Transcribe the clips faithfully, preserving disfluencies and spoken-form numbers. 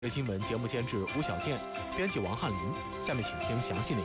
这新闻节目监制吴小健，编辑王翰林。下面请听详细内容。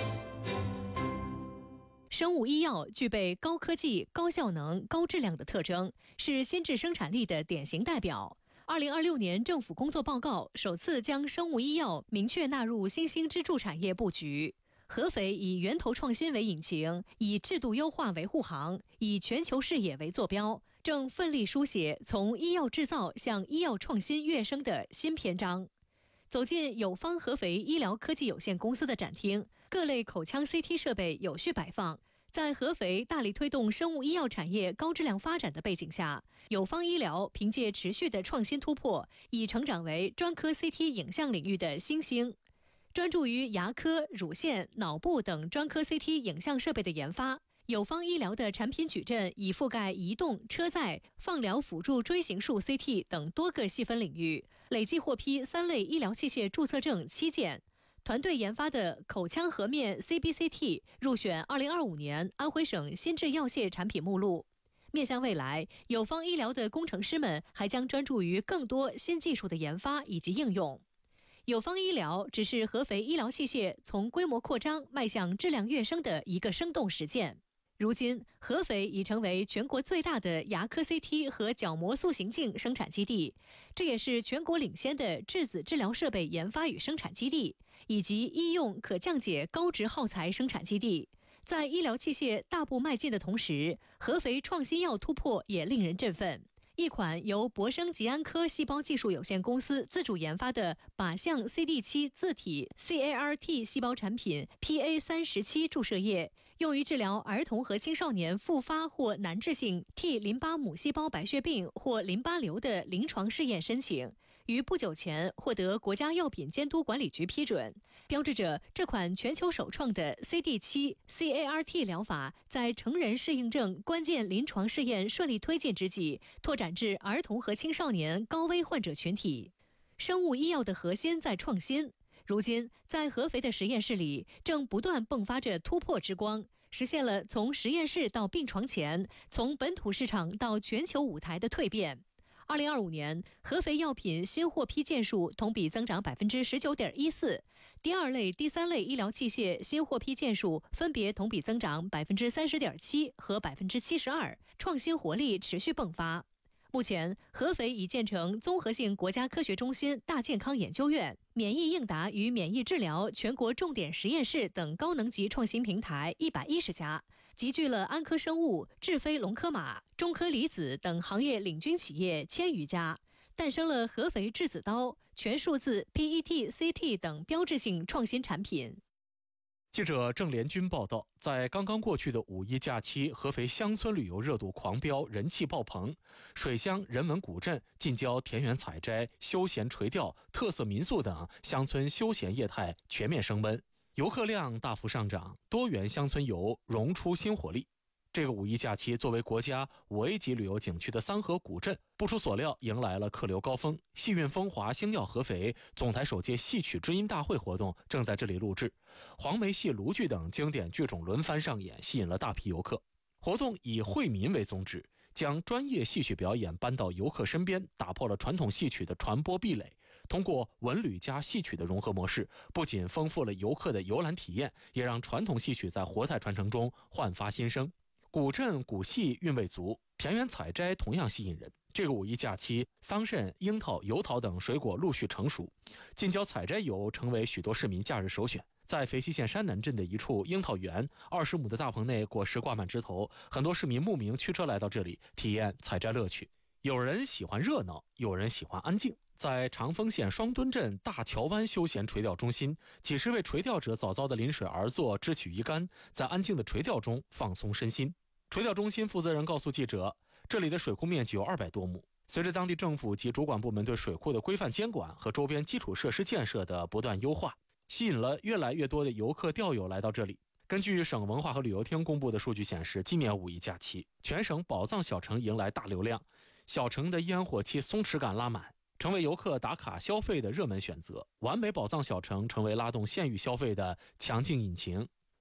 生物医药具备高科技、高效能、高质量的特征，是新质生产力的典型代表。二零二六年政府工作报告首次将生物医药明确纳入新兴支柱产业布局。合肥以源头创新为引擎，以制度优化为护航，以全球视野为坐标，正奋力书写从医药制造向医药创新跃升的新篇章。走进友方合肥医疗科技有限公司的展厅，各类口腔 C T 设备有序摆放。在合肥大力推动生物医药产业高质量发展的背景下，友方医疗凭借持续的创新突破，已成长为专科 C T 影像领域的新星。专注于牙科、乳腺、脑部等专科 C T 影像设备的研发，友方医疗的产品矩阵已覆盖移动、车载、放疗辅助锥形术 C T 等多个细分领域，累计获批三类医疗器械注册证七件。团队研发的口腔颌面 C B C T 入选二零二五年安徽省新制药械产品目录。面向未来，友方医疗的工程师们还将专注于更多新技术的研发以及应用。友方医疗只是合肥医疗器械从规模扩张迈向质量跃升的一个生动实践。如今，合肥已成为全国最大的牙科 C T 和角膜塑形镜生产基地，这也是全国领先的质子治疗设备研发与生产基地，以及医用可降解高值耗材生产基地。在医疗器械大步迈进的同时，合肥创新药突破也令人振奋。一款由博生吉安科细胞技术有限公司自主研发的靶向 C D 七 自体 C A R T 细胞产品 P A 三十七 注射液，用于治疗儿童和青少年复发或难治性 T 淋巴母细胞白血病或淋巴瘤的临床试验申请，于不久前获得国家药品监督管理局批准，标志着这款全球首创的 C D 七 C A R T 疗法在成人适应症关键临床试验顺利推进之际，拓展至儿童和青少年高危患者群体。生物医药的核心在创新，如今在合肥的实验室里正不断迸发着突破之光，实现了从实验室到病床前，从本土市场到全球舞台的蜕变。二零二五年，合肥药品新获批件数同比增长百分之十九点一四，第二类、第三类医疗器械新获批件数分别同比增长百分之三十点七和百分之七十二，创新活力持续迸发。目前，合肥已建成综合性国家科学中心大健康研究院、免疫应答与免疫治疗全国重点实验室等高能级创新平台一百一十家，集聚了安科生物、智飞龙科马、中科离子等行业领军企业千余家，诞生了合肥质子刀、全数字 P E T C T 等标志性创新产品。 记者郑连军报道，在刚刚过去的五一假期，合肥乡村旅游热度狂飙，人气爆棚，水乡人文古镇、近郊田园采摘、休闲垂钓、特色民宿等乡村休闲业态全面升温，游客量大幅上涨，多元乡村游融出新活力。这个五一假期，作为国家五 A 级旅游景区的三河古镇，不出所料迎来了客流高峰。戏韵风华星耀合肥总台首届戏曲知音大会活动正在这里录制，黄梅戏、卢剧等经典剧种轮番上演，吸引了大批游客。活动以惠民为宗旨，将专业戏曲表演搬到游客身边，打破了传统戏曲的传播壁垒。通过文旅加戏曲的融合模式，不仅丰富了游客的游览体验，也让传统戏曲在活态传承中焕发新生。古镇古戏韵味足，田园采摘同样吸引人。这个五一假期，桑葚、樱桃、油桃等水果陆续成熟，近郊采摘游成为许多市民假日首选。在肥西县山南镇的一处樱桃园，二十亩的大棚内果实挂满枝头，很多市民慕名驱车来到这里体验采摘乐趣。有人喜欢热闹，有人喜欢安静。在长丰县双墩镇大桥湾休闲垂钓中心，几十位垂钓者早早的临水而坐，支起鱼竿，在安静的垂钓中放松身心。垂钓中心负责人告诉记者，这里的水库面积有二百多亩。随着当地政府及主管部门对水库的规范监管和周边基础设施建设的不断优化，吸引了越来越多的游客钓友来到这里。根据省文化和旅游厅公布的数据显示，今年五一假期，全省宝藏小城迎来大流量，小城的烟火气松弛感拉满，成为游客打卡消费的热门选择。完美宝藏小城成为拉动县域消费的强劲引擎。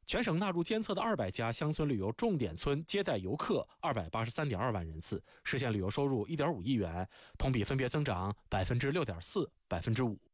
全省纳入监测的二百家乡村旅游重点村接待游客二百八十三点二万人次，实现旅游收入一点五亿元，同比分别增长百分之六点四、百分之五。